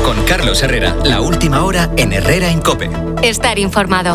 Con Carlos Herrera, la última hora en Herrera en COPE. Estar informado.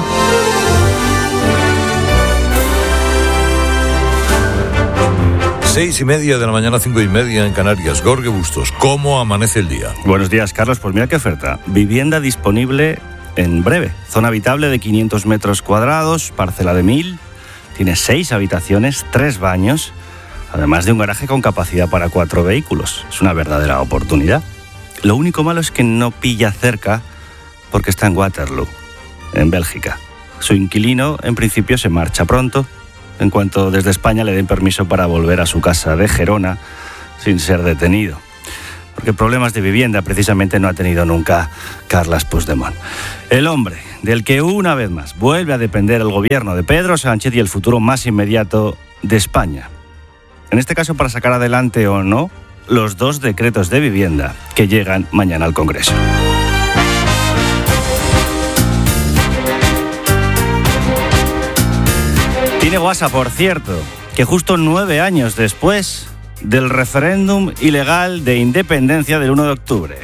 6:30 de la mañana, 5:30 en Canarias. Jorge Bustos, ¿cómo amanece el día? Buenos días, Carlos. Pues mira qué oferta. Vivienda disponible en breve. Zona habitable de 500 metros cuadrados, parcela de 1000. Tiene 6 habitaciones, 3 baños, además de un garaje con capacidad para 4 vehículos. Es una verdadera oportunidad. Lo único malo es que no pilla cerca porque está en Waterloo, en Bélgica. Su inquilino, en principio, se marcha pronto, en cuanto desde España le den permiso para volver a su casa de Gerona sin ser detenido. Porque problemas de vivienda precisamente no ha tenido nunca Carles Puigdemont. El hombre del que una vez más vuelve a depender el gobierno de Pedro Sánchez y el futuro más inmediato de España. En este caso, para sacar adelante o no los 2 decretos de vivienda que llegan mañana al Congreso. Tiene guasa, por cierto, que justo 9 años después del referéndum ilegal de independencia del 1 de octubre.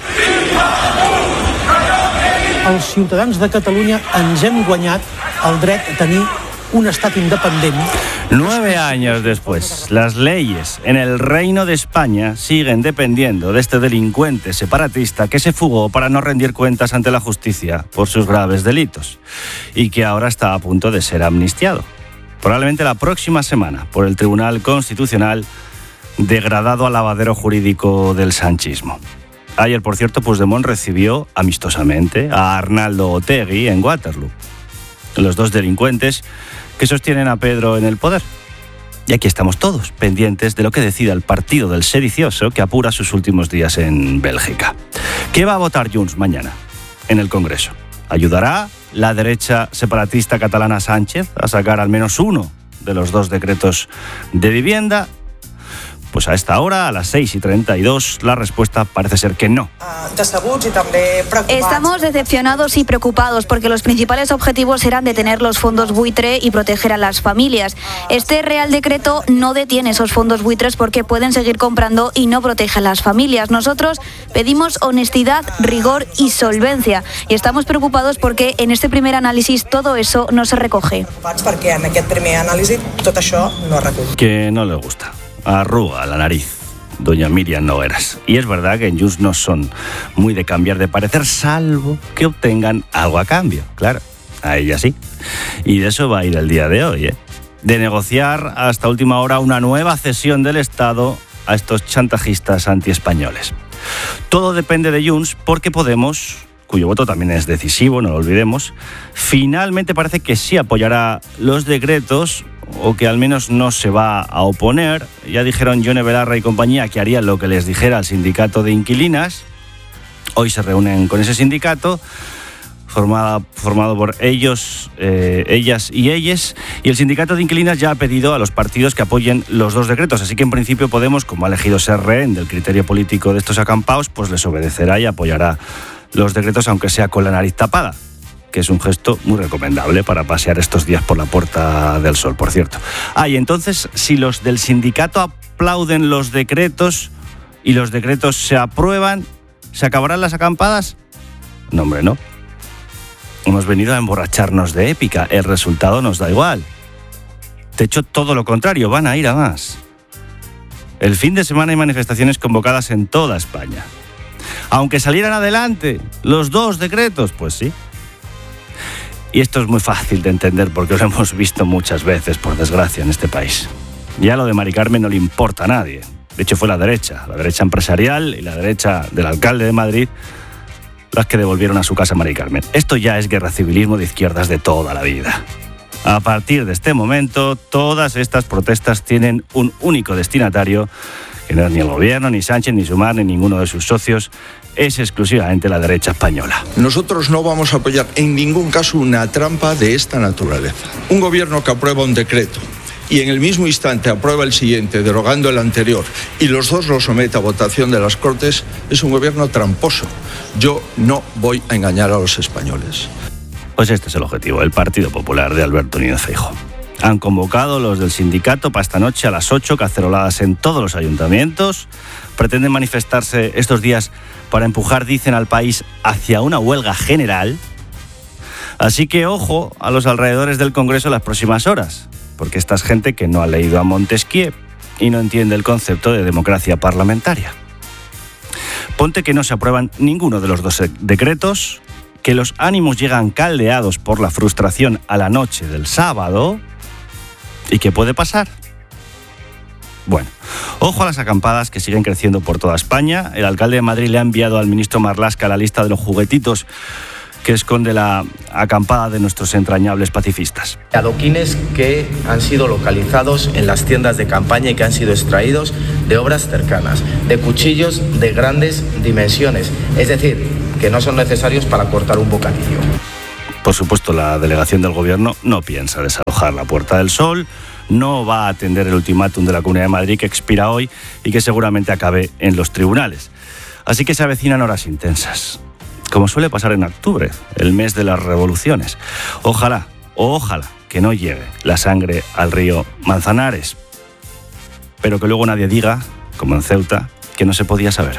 Els ciutadans de Catalunya ens hem guanyat el dret a tenir un estat independent. 9 años después, las leyes en el Reino de España siguen dependiendo de este delincuente separatista que se fugó para no rendir cuentas ante la justicia por sus graves delitos y que ahora está a punto de ser amnistiado. Probablemente la próxima semana por el Tribunal Constitucional, degradado al lavadero jurídico del sanchismo. Ayer, por cierto, Puigdemont recibió amistosamente a Arnaldo Otegi en Waterloo, los 2 delincuentes que sostienen a Pedro en el poder. Y aquí estamos todos, pendientes de lo que decida el partido del sedicioso que apura sus últimos días en Bélgica. ¿Qué va a votar Junts mañana en el Congreso? ¿Ayudará la derecha separatista catalana Sánchez a sacar al menos uno de los 2 decretos de vivienda? Pues a esta hora, a las 6:32, la respuesta parece ser que no. Estamos decepcionados y preocupados porque los principales objetivos eran detener los fondos buitre y proteger a las familias. Este Real Decreto no detiene esos fondos buitres porque pueden seguir comprando y no protege a las familias. Nosotros pedimos honestidad, rigor y solvencia. Y estamos preocupados porque en este primer análisis todo eso no se recoge. Que no le gusta. Arruga la nariz doña Míriam Nogueras. Y es verdad que en Junts no son muy de cambiar de parecer, salvo que obtengan algo a cambio. Claro, a ella sí. Y de eso va a ir el día de hoy, de negociar hasta última hora una nueva cesión del Estado a estos chantajistas antiespañoles. Todo depende de Junts porque Podemos, cuyo voto también es decisivo, no lo olvidemos, finalmente parece que sí apoyará los decretos, o que al menos no se va a oponer. Ya dijeron Yone Belarra y compañía que harían lo que les dijera el sindicato de inquilinas. Hoy se reúnen con ese sindicato, formado por ellos, ellas y ellas, y el sindicato de inquilinas ya ha pedido a los partidos que apoyen los 2 decretos, así que en principio Podemos, como ha elegido ser rehén del criterio político de estos acampaos, pues les obedecerá y apoyará los decretos, aunque sea con la nariz tapada, que es un gesto muy recomendable para pasear estos días por la Puerta del Sol, por cierto. Y entonces, si los del sindicato aplauden los decretos y los decretos se aprueban, ¿se acabarán las acampadas? No, hombre, no. Hemos venido a emborracharnos de épica, el resultado nos da igual. De hecho, todo lo contrario, van a ir a más. El fin de semana hay manifestaciones convocadas en toda España. Aunque salieran adelante los 2 decretos, pues sí. Y esto es muy fácil de entender porque lo hemos visto muchas veces, por desgracia, en este país. Ya lo de Mari Carmen no le importa a nadie. De hecho, fue la derecha empresarial y la derecha del alcalde de Madrid las que devolvieron a su casa a Mari Carmen. Esto ya es guerra civilismo de izquierdas de toda la vida. A partir de este momento, todas estas protestas tienen un único destinatario, que no es ni el gobierno, ni Sánchez, ni Sumar, ni ninguno de sus socios, es exclusivamente la derecha española. Nosotros no vamos a apoyar en ningún caso una trampa de esta naturaleza. Un gobierno que aprueba un decreto y en el mismo instante aprueba el siguiente, derogando el anterior, y los 2 los somete a votación de las Cortes, es un gobierno tramposo. Yo no voy a engañar a los españoles. Pues este es el objetivo, el Partido Popular de Alberto Núñez Feijóo. Han convocado los del sindicato para esta noche a las 8, caceroladas en todos los ayuntamientos. Pretenden manifestarse estos días para empujar, dicen, al país hacia una huelga general. Así que ojo a los alrededores del Congreso en las próximas horas, porque esta es gente que no ha leído a Montesquieu y no entiende el concepto de democracia parlamentaria. Ponte que no se aprueban ninguno de los dos decretos, que los ánimos llegan caldeados por la frustración a la noche del sábado. ¿Y qué puede pasar? Bueno, ojo a las acampadas que siguen creciendo por toda España. El alcalde de Madrid le ha enviado al ministro Marlaska la lista de los juguetitos que esconde la acampada de nuestros entrañables pacifistas. Adoquines que han sido localizados en las tiendas de campaña y que han sido extraídos de obras cercanas, de cuchillos de grandes dimensiones, es decir, que no son necesarios para cortar un bocadillo. Por supuesto, la delegación del gobierno no piensa desalojar la Puerta del Sol, no va a atender el ultimátum de la Comunidad de Madrid que expira hoy y que seguramente acabe en los tribunales. Así que se avecinan horas intensas, como suele pasar en octubre, el mes de las revoluciones. Ojalá que no llegue la sangre al río Manzanares, pero que luego nadie diga, como en Ceuta, que no se podía saber.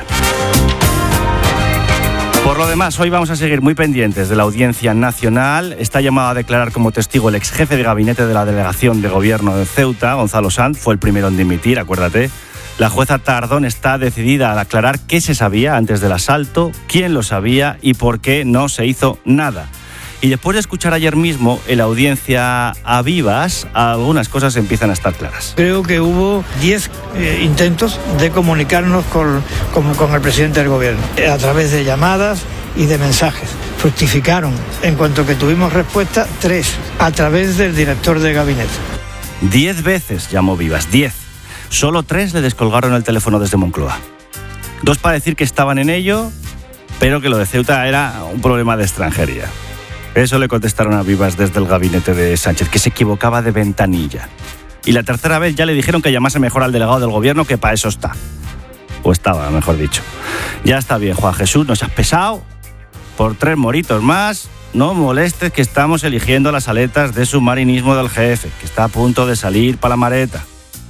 Por lo demás, hoy vamos a seguir muy pendientes de la Audiencia Nacional. Está llamado a declarar como testigo el ex jefe de gabinete de la Delegación de Gobierno de Ceuta, Gonzalo Sanz, fue el primero en dimitir, acuérdate. La jueza Tardón está decidida a aclarar qué se sabía antes del asalto, quién lo sabía y por qué no se hizo nada. Y después de escuchar ayer mismo en la audiencia a Vivas, algunas cosas empiezan a estar claras. Creo que hubo 10 intentos de comunicarnos con el presidente del gobierno, a través de llamadas y de mensajes. Fructificaron, en cuanto que tuvimos respuesta, 3, a través del director de gabinete. 10 veces llamó Vivas, 10. Solo 3 le descolgaron el teléfono desde Moncloa. 2 para decir que estaban en ello, pero que lo de Ceuta era un problema de extranjería. Eso le contestaron a Vivas desde el gabinete de Sánchez, que se equivocaba de ventanilla. Y la tercera vez ya le dijeron que llamase mejor al delegado del gobierno, que para eso está. O estaba, mejor dicho. Ya está bien, Juan Jesús, nos has pesado. Por 3 moritos más, no molestes que estamos eligiendo las aletas de submarinismo del jefe, que está a punto de salir para la Mareta.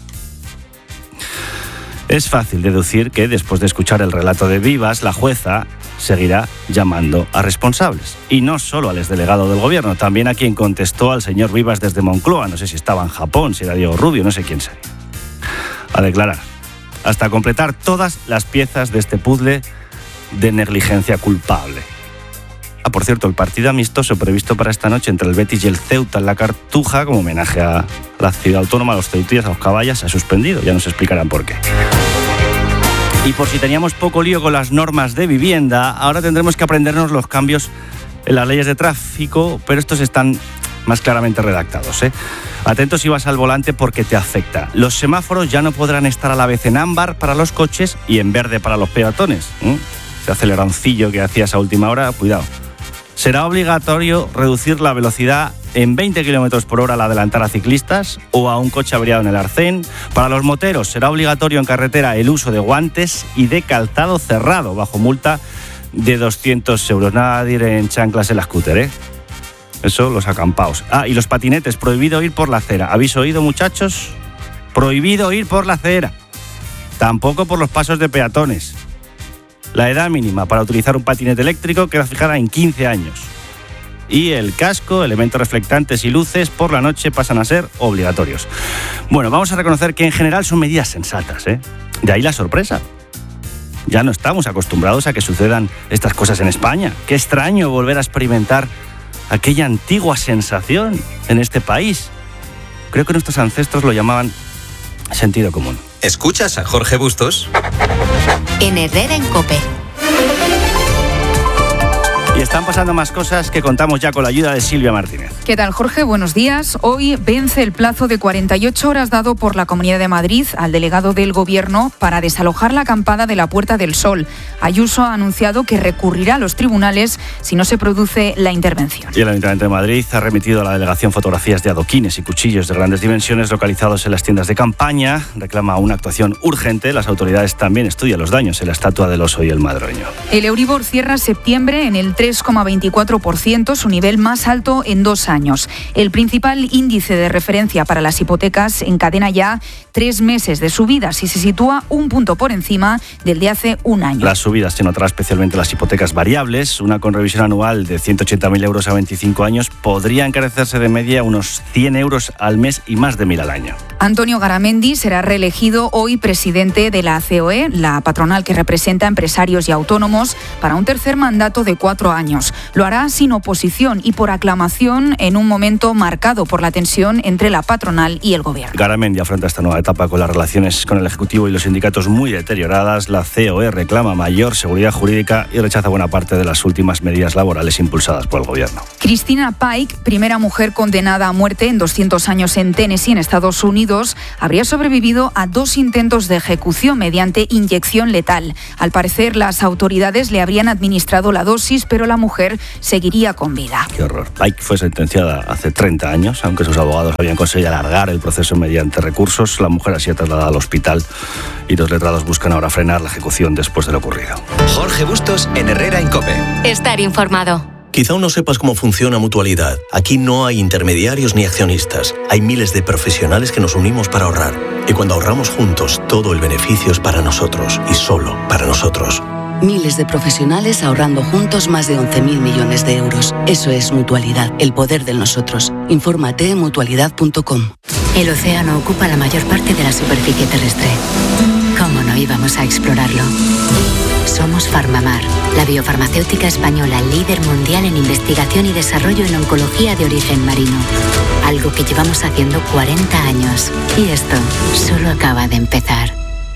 Es fácil deducir que después de escuchar el relato de Vivas, la jueza seguirá llamando a responsables. Y no solo al exdelegado del gobierno, también a quien contestó al señor Vivas desde Moncloa. No sé si estaba en Japón, si era Diego Rubio, no sé quién sería. A declarar, hasta completar todas las piezas de este puzzle de negligencia culpable. Por cierto, el partido amistoso previsto para esta noche entre el Betis y el Ceuta en la Cartuja, como homenaje a la ciudad autónoma, a los ceutíes, a los caballas, se ha suspendido. Ya nos explicarán por qué. Y por si teníamos poco lío con las normas de vivienda, ahora tendremos que aprendernos los cambios en las leyes de tráfico, pero estos están más claramente redactados, ¿eh? Atentos si vas al volante porque te afecta. Los semáforos ya no podrán estar a la vez en ámbar para los coches y en verde para los peatones. Ese aceleroncillo que hacías a última hora, cuidado. Será obligatorio reducir la velocidad en 20 km por hora al adelantar a ciclistas o a un coche averiado en el arcén. Para los moteros será obligatorio en carretera el uso de guantes y de calzado cerrado, bajo multa de 200 euros. Nada de ir en chanclas en la scooter, ¿eh? Eso, los acampaos. Y los patinetes, prohibido ir por la acera. ¿Habéis oído, muchachos? Prohibido ir por la acera. Tampoco por los pasos de peatones. La edad mínima para utilizar un patinete eléctrico queda fijada en 15 años. Y el casco, elementos reflectantes y luces por la noche pasan a ser obligatorios. Bueno, vamos a reconocer que en general son medidas sensatas, ¿eh? De ahí la sorpresa. Ya no estamos acostumbrados a que sucedan estas cosas en España. Qué extraño volver a experimentar aquella antigua sensación en este país. Creo que nuestros ancestros lo llamaban sentido común. ¿Escuchas a Jorge Bustos? En Herrera en COPE. Y están pasando más cosas que contamos ya con la ayuda de Silvia Martínez. ¿Qué tal, Jorge? Buenos días. Hoy vence el plazo de 48 horas dado por la Comunidad de Madrid al delegado del Gobierno para desalojar la acampada de la Puerta del Sol. Ayuso ha anunciado que recurrirá a los tribunales si no se produce la intervención. Y el Ayuntamiento de Madrid ha remitido a la delegación fotografías de adoquines y cuchillos de grandes dimensiones localizados en las tiendas de campaña. Reclama una actuación urgente. Las autoridades también estudian los daños en la estatua del oso y el madroño. El Euribor cierra septiembre en el 3,24%, su nivel más alto en 2 años. El principal índice de referencia para las hipotecas encadena ya 3 meses de subidas y se sitúa 1 punto por encima del de hace un año. Las subidas se notarán especialmente las hipotecas variables, una con revisión anual de 180.000 euros a 25 años podría encarecerse de media unos 100 euros al mes y más de 1.000 al año. Antonio Garamendi será reelegido hoy presidente de la COE, la patronal que representa a empresarios y autónomos, para un tercer mandato de 4 años. Lo hará sin oposición y por aclamación en un momento marcado por la tensión entre la patronal y el gobierno. Garamendi afronta esta nueva etapa con las relaciones con el Ejecutivo y los sindicatos muy deterioradas. La COE reclama mayor seguridad jurídica y rechaza buena parte de las últimas medidas laborales impulsadas por el gobierno. Christina Pike, primera mujer condenada a muerte en 200 años en Tennessee, en Estados Unidos, habría sobrevivido a 2 intentos de ejecución mediante inyección letal. Al parecer, las autoridades le habrían administrado la dosis, pero la mujer seguiría con vida. Qué horror. Pike fue sentenciada hace 30 años, aunque sus abogados habían conseguido alargar el proceso mediante recursos. La mujer ha sido trasladada al hospital y los letrados buscan ahora frenar la ejecución después de lo ocurrido. Jorge Bustos en Herrera en COPE. Estar informado. Quizá aún no sepas cómo funciona Mutualidad. Aquí no hay intermediarios ni accionistas. Hay miles de profesionales que nos unimos para ahorrar. Y cuando ahorramos juntos, todo el beneficio es para nosotros y solo para nosotros. Miles de profesionales ahorrando juntos más de 11.000 millones de euros. Eso es Mutualidad, el poder del nosotros. Infórmate en mutualidad.com. El océano ocupa la mayor parte de la superficie terrestre. ¿Cómo no íbamos a explorarlo? Somos Farmamar, la biofarmacéutica española líder mundial en investigación y desarrollo en oncología de origen marino. Algo que llevamos haciendo 40 años. Y esto solo acaba de empezar.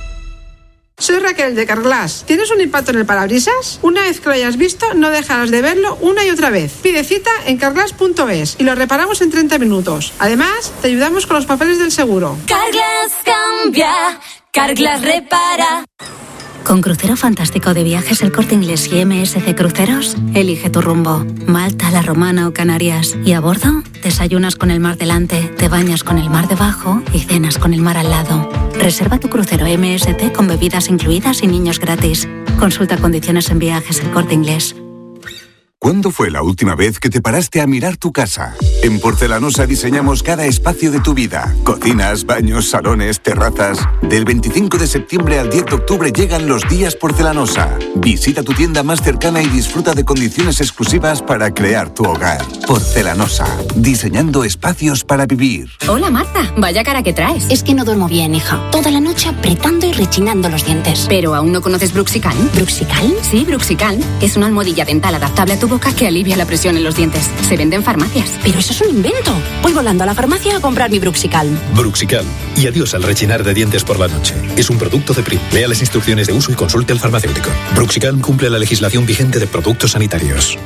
Soy Raquel de Carglass. ¿Tienes un impacto en el parabrisas? Una vez que lo hayas visto, no dejarás de verlo una y otra vez. Pide cita en carglass.es y lo reparamos en 30 minutos. Además, te ayudamos con los papeles del seguro. Carglass cambia, Carglass repara. Con Crucero Fantástico de Viajes El Corte Inglés y MSC Cruceros, elige tu rumbo. Malta, La Romana o Canarias. Y a bordo, desayunas con el mar delante, te bañas con el mar debajo y cenas con el mar al lado. Reserva tu crucero MSC con bebidas incluidas y niños gratis. Consulta condiciones en Viajes El Corte Inglés. ¿Cuándo fue la última vez que te paraste a mirar tu casa? En Porcelanosa diseñamos cada espacio de tu vida. Cocinas, baños, salones, terrazas. Del 25 de septiembre al 10 de octubre llegan los días Porcelanosa. Visita tu tienda más cercana y disfruta de condiciones exclusivas para crear tu hogar. Porcelanosa, diseñando espacios para vivir. Hola Marta, vaya cara que traes. Es que no duermo bien, hija. Toda la noche apretando y rechinando los dientes. ¿Pero aún no conoces Bruxicalm? ¿Bruxicalm? Sí, Bruxicalm. Es una almohadilla dental adaptable a tu boca que alivia la presión en los dientes. Se vende en farmacias. Pero eso es un invento. Voy volando a la farmacia a comprar mi Bruxicalm. Bruxicalm. Y adiós al rechinar de dientes por la noche. Es un producto de PRI. Lea las instrucciones de uso y consulte al farmacéutico. Bruxicalm cumple la legislación vigente de productos sanitarios.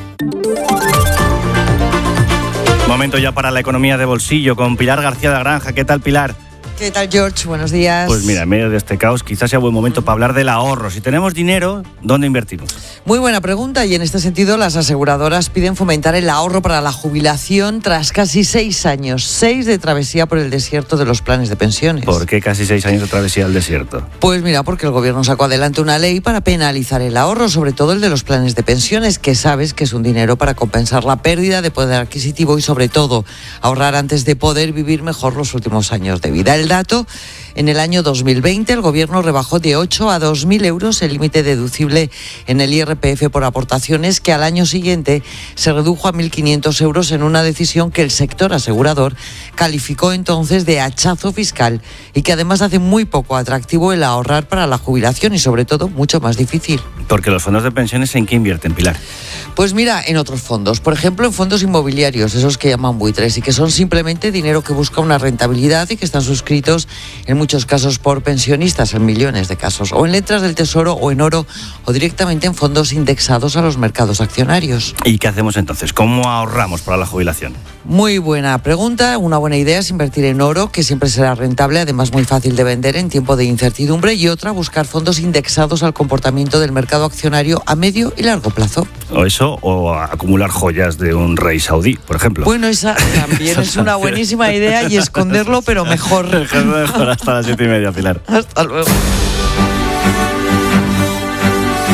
Momento ya para la economía de bolsillo con Pilar García de Granja. ¿Qué tal, Pilar? ¿Qué tal, George? Buenos días. Pues mira, en medio de este caos quizás sea buen momento para hablar del ahorro. Si tenemos dinero, ¿dónde invertimos? Muy buena pregunta, y en este sentido las aseguradoras piden fomentar el ahorro para la jubilación tras casi 6 años, 6 de travesía por el desierto de los planes de pensiones. ¿Por qué casi 6 años de travesía al desierto? Pues mira, porque el gobierno sacó adelante una ley para penalizar el ahorro, sobre todo el de los planes de pensiones, que sabes que es un dinero para compensar la pérdida de poder adquisitivo y sobre todo ahorrar antes de poder vivir mejor los últimos años de vida. El dato: en el año 2020 el gobierno rebajó de 8 a 2.000 euros el límite deducible en el IRPF por aportaciones, que al año siguiente se redujo a 1.500 euros en una decisión que el sector asegurador calificó entonces de hachazo fiscal y que además hace muy poco atractivo el ahorrar para la jubilación y sobre todo mucho más difícil. Porque los fondos de pensiones, ¿en qué invierten, Pilar? Pues mira, en otros fondos, por ejemplo en fondos inmobiliarios, esos que llaman buitres y que son simplemente dinero que busca una rentabilidad y que están suscritos en muchos casos por pensionistas, en millones de casos, o en letras del tesoro o en oro, o directamente en fondos indexados a los mercados accionarios. ¿Y qué hacemos entonces? ¿Cómo ahorramos para la jubilación? Muy buena pregunta. Una buena idea es invertir en oro, que siempre será rentable, además muy fácil de vender en tiempo de incertidumbre, y otra, buscar fondos indexados al comportamiento del mercado accionario a medio y largo plazo. O eso, o acumular joyas de un rey saudí, por ejemplo. Bueno, esa también es una buenísima idea, y esconderlo, pero mejor. Hasta las 7:30, Pilar. Hasta luego.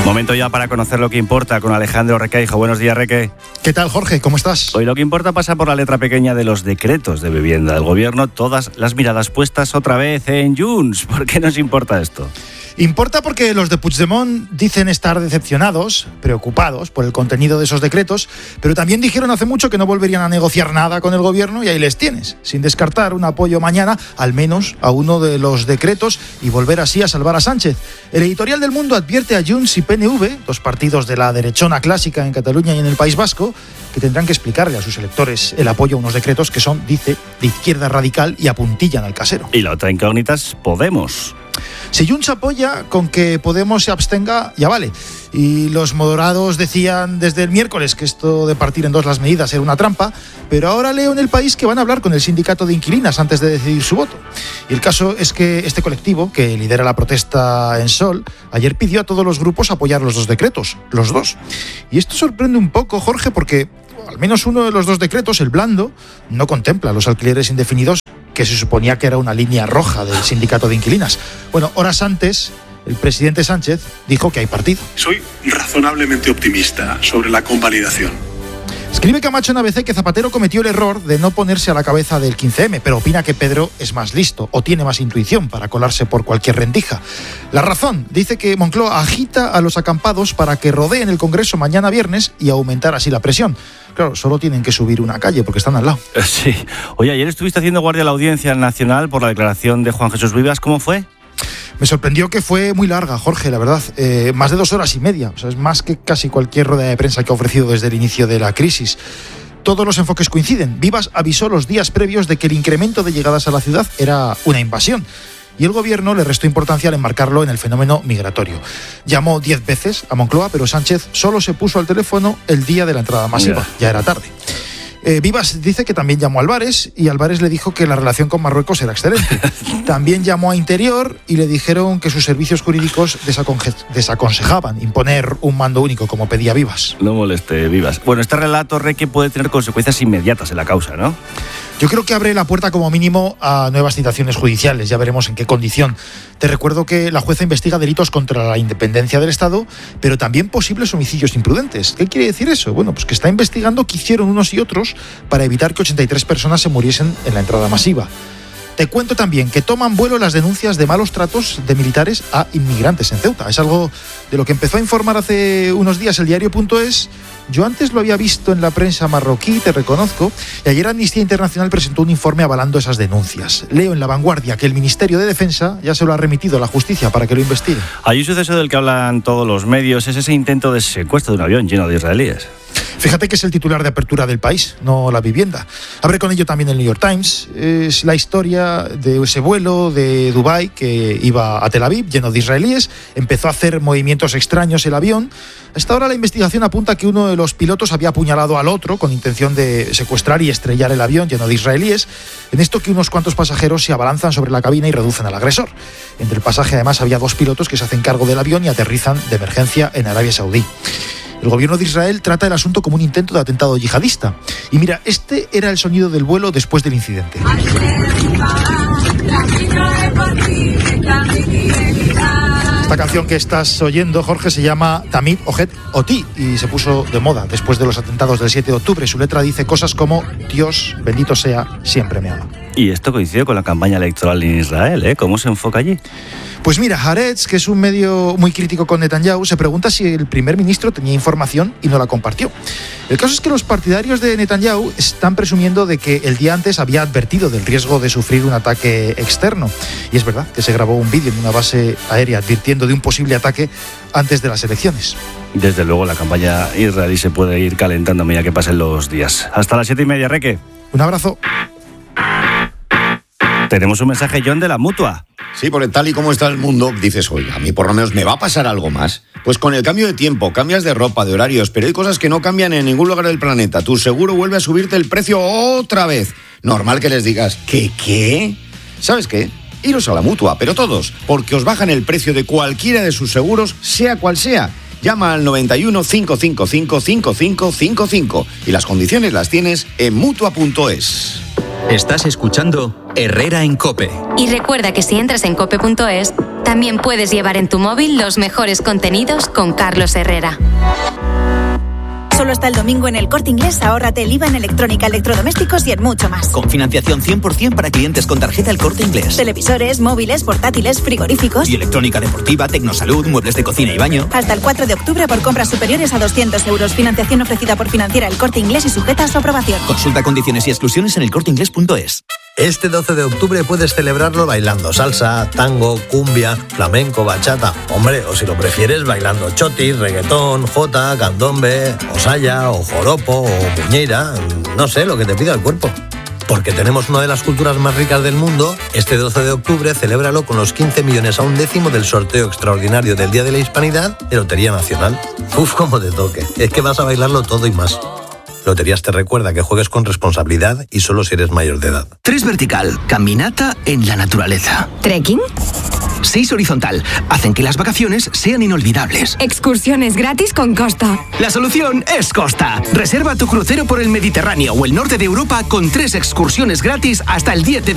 Momento ya para conocer lo que importa con Alejandro Requeijo. Buenos días, Reque. ¿Qué tal, Jorge? ¿Cómo estás? Hoy lo que importa pasa por la letra pequeña de los decretos de vivienda del Gobierno. Todas las miradas puestas otra vez en Junts. ¿Por qué nos importa esto? Importa porque los de Puigdemont dicen estar decepcionados, preocupados por el contenido de esos decretos, pero también dijeron hace mucho que no volverían a negociar nada con el Gobierno y ahí les tienes, sin descartar un apoyo mañana, al menos a uno de los decretos y volver así a salvar a Sánchez. El editorial del Mundo advierte a Junts y PNV, dos partidos de la derechona clásica en Cataluña y en el País Vasco, que tendrán que explicarle a sus electores el apoyo a unos decretos que son, dice, de izquierda radical y apuntillan al casero. Y la otra incógnita es Podemos. Si Junts apoya con que Podemos se abstenga, ya vale. Y los moderados decían desde el miércoles que esto de partir en dos las medidas era una trampa, pero ahora leo en El País que van a hablar con el sindicato de inquilinas antes de decidir su voto. Y el caso es que este colectivo, que lidera la protesta en Sol, ayer pidió a todos los grupos apoyar los dos decretos, los dos. Y esto sorprende un poco, Jorge, porque al menos uno de los dos decretos, el blando, no contempla los alquileres indefinidos, que se suponía que era una línea roja del sindicato de inquilinas. Bueno, horas antes, el presidente Sánchez dijo que hay partido. Soy razonablemente optimista sobre la convalidación. Escribe Camacho en ABC que Zapatero cometió el error de no ponerse a la cabeza del 15M, pero opina que Pedro es más listo o tiene más intuición para colarse por cualquier rendija. La Razón dice que Moncloa agita a los acampados para que rodeen el Congreso mañana viernes y aumentar así la presión. Claro, solo tienen que subir una calle porque están al lado. Sí. Oye, ayer estuviste haciendo guardia a la Audiencia Nacional por la declaración de Juan Jesús Vivas. ¿Cómo fue? Me sorprendió que fue muy larga, Jorge, la verdad. Más de 2 horas y media. O sea, es más que casi cualquier rueda de prensa que ha ofrecido desde el inicio de la crisis. Todos los enfoques coinciden. Vivas avisó los días previos de que el incremento de llegadas a la ciudad era una invasión. Y el Gobierno le restó importancia al enmarcarlo en el fenómeno migratorio. Llamó 10 veces a Moncloa, pero Sánchez solo se puso al teléfono el día de la entrada masiva. Ya era tarde. Vivas dice que también llamó a Álvarez y Álvarez le dijo que la relación con Marruecos era excelente. También llamó a Interior y le dijeron que sus servicios jurídicos desaconsejaban imponer un mando único como pedía Vivas. No moleste, Vivas. Bueno, este relato, Reque, puede tener consecuencias inmediatas en la causa, ¿no? Yo creo que abre la puerta como mínimo a nuevas citaciones judiciales, ya veremos en qué condición. Te recuerdo que la jueza investiga delitos contra la independencia del Estado, pero también posibles homicidios imprudentes. ¿Qué quiere decir eso? Bueno, pues que está investigando qué hicieron unos y otros para evitar que 83 personas se muriesen en la entrada masiva. Te cuento también que toman vuelo las denuncias de malos tratos de militares a inmigrantes en Ceuta. Es algo de lo que empezó a informar hace unos días el diario.es. Yo antes lo había visto en la prensa marroquí, te reconozco, y ayer Amnistía Internacional presentó un informe avalando esas denuncias. Leo en La Vanguardia que el Ministerio de Defensa ya se lo ha remitido a la justicia para que lo investigue. Hay un suceso del que hablan todos los medios, es ese intento de secuestro de un avión lleno de israelíes. Fíjate que es el titular de apertura del País, no La Vivienda. Abre con ello también el New York Times. Es la historia de ese vuelo de Dubái que iba a Tel Aviv, lleno de israelíes. Empezó a hacer movimientos extraños el avión. Hasta ahora la investigación apunta que uno de los pilotos había apuñalado al otro con intención de secuestrar y estrellar el avión lleno de israelíes. En esto que unos cuantos pasajeros se abalanzan sobre la cabina y reducen al agresor. Entre el pasaje además había 2 pilotos que se hacen cargo del avión y aterrizan de emergencia en Arabia Saudí. El gobierno de Israel trata el asunto como un intento de atentado yihadista. Y mira, este era el sonido del vuelo después del incidente. Esta canción que estás oyendo, Jorge, se llama Tamid Ojet Oti y se puso de moda después de los atentados del 7 de octubre. Su letra dice cosas como Dios, bendito sea, siempre me ama. Y esto coincide con la campaña electoral en Israel, ¿eh? ¿Cómo se enfoca allí? Pues mira, Haaretz, que es un medio muy crítico con Netanyahu, se pregunta si el primer ministro tenía información y no la compartió. El caso es que los partidarios de Netanyahu están presumiendo de que el día antes había advertido del riesgo de sufrir un ataque externo. Y es verdad que se grabó un vídeo en una base aérea advirtiendo de un posible ataque antes de las elecciones. Desde luego la campaña israelí se puede ir calentando a medida que pasen los días. Hasta las 7:30, Reque. Un abrazo. Tenemos un mensaje, John, de la Mutua. Sí, porque tal y como está el mundo, dices, oye, a mí por lo menos me va a pasar algo más. Pues con el cambio de tiempo, cambias de ropa, de horarios, pero hay cosas que no cambian en ningún lugar del planeta. Tu seguro vuelve a subirte el precio otra vez. Normal que les digas, ¿qué? ¿Sabes qué? Iros a la Mutua, pero todos, porque os bajan el precio de cualquiera de sus seguros, sea cual sea. Llama al 91 555 5555 y las condiciones las tienes en Mutua.es. Estás escuchando Herrera en COPE. Y recuerda que si entras en cope.es, También puedes llevar en tu móvil los mejores contenidos con Carlos Herrera. Solo hasta el domingo en El Corte Inglés, ahórrate el IVA en electrónica, electrodomésticos y en mucho más. Con financiación 100% para clientes con tarjeta El Corte Inglés. Televisores, móviles, portátiles, frigoríficos. Y electrónica deportiva, tecnosalud, muebles de cocina y baño. Hasta el 4 de octubre por compras superiores a 200 euros. Financiación ofrecida por Financiera El Corte Inglés y sujeta a su aprobación. Consulta condiciones y exclusiones en elcorteinglés.es. Este 12 de octubre puedes celebrarlo bailando salsa, tango, cumbia, flamenco, bachata. Hombre, o si lo prefieres, bailando chotis, reggaetón, jota, candombe, o saya, o joropo, o muñeira. No sé, lo que te pida el cuerpo. Porque tenemos una de las culturas más ricas del mundo, este 12 de octubre celébralo con los 15 millones a un décimo del sorteo extraordinario del Día de la Hispanidad de Lotería Nacional. Uf, como te toque. Es que vas a bailarlo todo y más. Loterías te recuerda que juegues con responsabilidad y solo si eres mayor de edad. 3 vertical, caminata en la naturaleza. ¿Trekking? 6 horizontal, hacen que las vacaciones sean inolvidables. Excursiones gratis con Costa. La solución es Costa. Reserva tu crucero por el Mediterráneo o el norte de Europa con 3 excursiones gratis hasta el 10 de